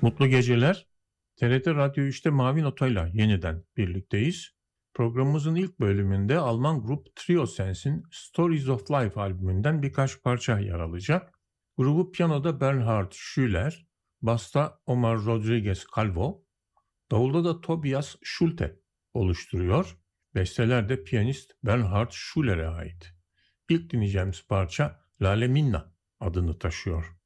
Mutlu geceler. TRT Radyo 3'te Mavi Nota'yla yeniden birlikteyiz. Programımızın ilk bölümünde Alman grup Trio Sens'in Stories of Life albümünden birkaç parça yer alacak. Grubu piyanoda Bernhard Schüler, basta Omar Rodriguez Calvo, davulda da Tobias Schulte oluşturuyor. Besteler de piyanist Bernhard Schüler'e ait. İlk dinleyeceğimiz parça Lale Minna adını taşıyor.